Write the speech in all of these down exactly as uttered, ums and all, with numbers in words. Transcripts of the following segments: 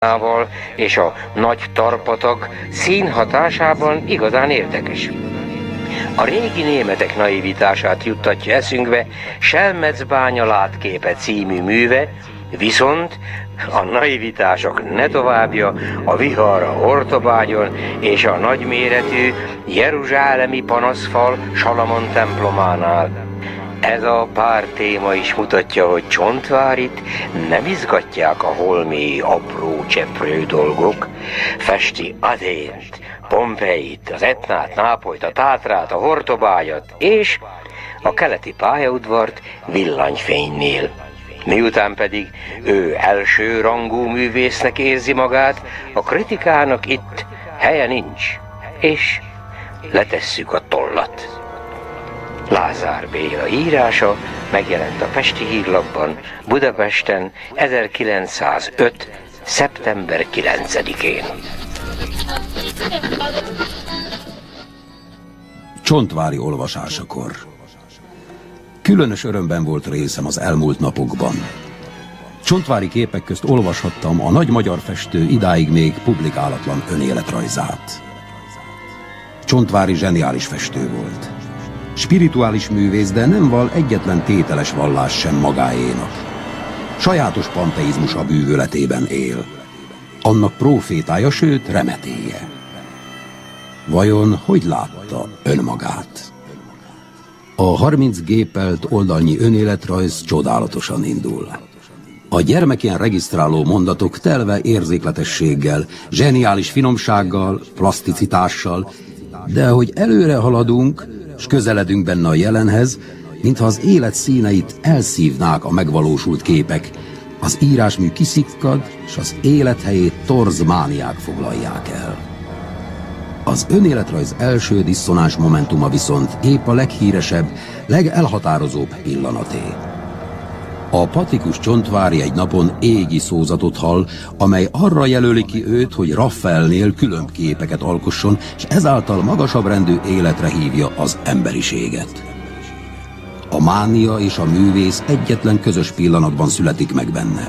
és a nagy tarpatak színhatásában igazán érdekes. A régi németek naivitását juttatja eszünkbe Selmecbánya látképe című műve, viszont a naivitások ne továbbja a vihar a Ortobágyon és a nagyméretű jeruzsálemi panaszfal Salamon templománál. Ez a pár téma is mutatja, hogy Csontvárit nem izgatják a holmi apró cseprő dolgok. Festi Adént, Pompeit, az Etnát, Nápolyt, a Tátrát, a Hortobágyat és a keleti pályaudvart villanyfénynél. Miután pedig ő első rangú művésznek érzi magát, a kritikának itt helye nincs, és letesszük a tollat. Lázár Béla írása megjelent a Pesti Hírlapban Budapesten ezerkilencszázöt. szeptember kilencedikén. Csontvári olvasásakor. Különös örömben volt részem az elmúlt napokban. Csontvári képek közt olvashattam a nagy magyar festő idáig még publikálatlan önéletrajzát. Csontvári zseniális festő volt. Spirituális művész, de nem val egyetlen tételes vallás sem magáénak. Sajátos panteizmus a bűvöletében él. Annak prófétája, sőt remetéje. Vajon hogy látta önmagát? A harminc gépelt oldalnyi önéletrajz csodálatosan indul. A gyermekén regisztráló mondatok telve érzékletességgel, zseniális finomsággal, plaszticitással, de ahogy előre haladunk, s közeledünk benne a jelenhez, mintha az élet színeit elszívnák a megvalósult képek, az írásmű kiszikkad, s az élethelyét torz mániák foglalják el. Az önéletrajz első diszonáns momentuma viszont épp a leghíresebb, legelhatározóbb pillanaté. A patikus Csontvári egy napon égi szózatot hall, amely arra jelöli ki őt, hogy Raffaelnél különb képeket alkosson, és ezáltal magasabb rendű életre hívja az emberiséget. A mánia és a művész egyetlen közös pillanatban születik meg benne.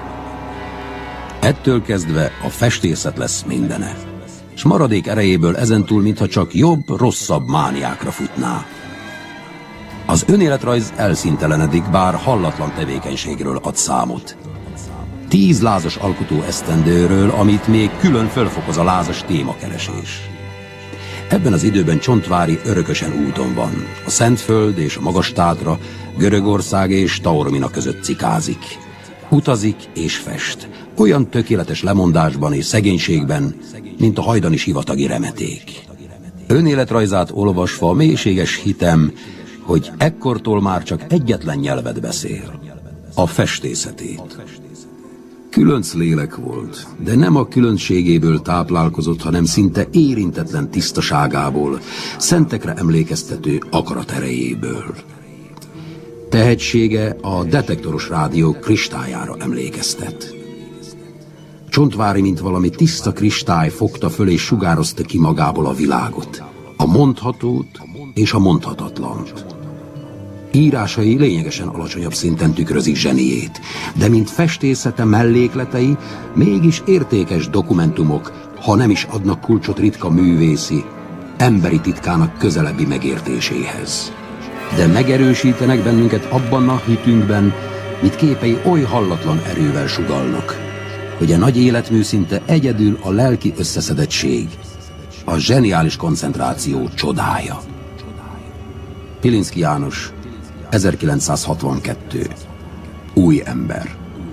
Ettől kezdve a festészet lesz mindene, s maradék erejéből ezentúl, mintha csak jobb, rosszabb mániákra futná. Az önéletrajz elszíntelenedik, bár hallatlan tevékenységről ad számot. Tíz lázas alkotó esztendőről, amit még külön fölfokoz a lázas témakeresés. Ebben az időben Csontvári örökösen úton van. A Szentföld és a Magas-Tátra, Görögország és Taormina között cikázik. Utazik és fest. Olyan tökéletes lemondásban és szegénységben, mint a hajdani sivatagi remeték. Önéletrajzát olvasva mélységes hitem, hogy ekkortól már csak egyetlen nyelvet beszél, a festészetét. Különc lélek volt, de nem a különbségéből táplálkozott, hanem szinte érintetlen tisztaságából, szentekre emlékeztető akaraterejéből. Tehetsége a detektoros rádió kristályára emlékeztet. Csontvári, mint valami tiszta kristály fogta föl és sugározta ki magából a világot, a mondhatót és a mondhatatlant. Írásai lényegesen alacsonyabb szinten tükrözik zseniét, de mint festészete mellékletei mégis értékes dokumentumok, ha nem is adnak kulcsot ritka művészi, emberi titkának közelebbi megértéséhez. De megerősítenek bennünket abban a hitünkben, mit képei oly hallatlan erővel sugallnak, hogy a nagy életmű szinte egyedül a lelki összeszedettség, a zseniális koncentráció csodája. Pilinszky János, ezerkilencszázhatvankettő. Új ember.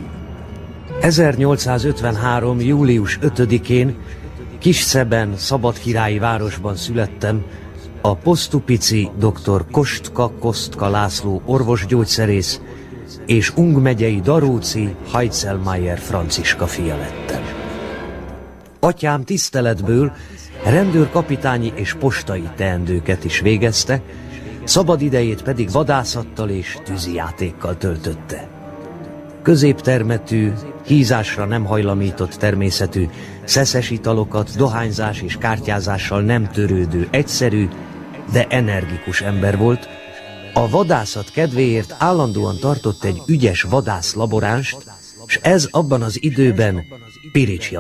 ezernyolcszázötvenhárom. július ötödikén Kisszeben, szabadkirályi városban születtem, a Posztupici dr. Kostka Kostka László orvosgyógyszerész és Ung megyei Daróci Heitzelmeier Franciska fia lettem. Atyám tiszteletből rendőrkapitányi és postai teendőket is végezte, szabad idejét pedig vadászattal és tűzijátékkal töltötte. Középtermetű, hízásra nem hajlamított természetű, szeszes italokat, dohányzás és kártyázással nem törődő, egyszerű, de energikus ember volt. A vadászat kedvéért állandóan tartott egy ügyes vadászlaboránst, s ez abban az időben Pirics